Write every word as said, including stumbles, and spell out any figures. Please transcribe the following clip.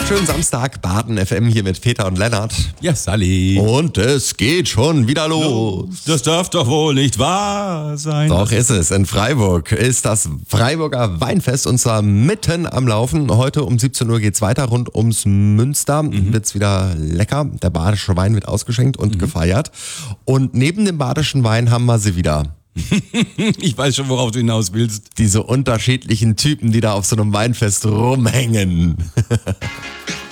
Schönen Samstag, Baden F M hier mit Peter und Lennart. Ja, Sally. Und es geht schon wieder los. Das darf doch wohl nicht wahr sein. Doch ist es. In Freiburg ist das Freiburger Weinfest und zwar mitten am Laufen. Heute um siebzehn Uhr geht's weiter. Rund ums Münster mhm. wird's wieder lecker. Der badische Wein wird ausgeschenkt und mhm. gefeiert. Und neben dem badischen Wein haben wir sie wieder. Ich weiß schon, worauf du hinaus willst. Diese unterschiedlichen Typen, die da auf so einem Weinfest rumhängen.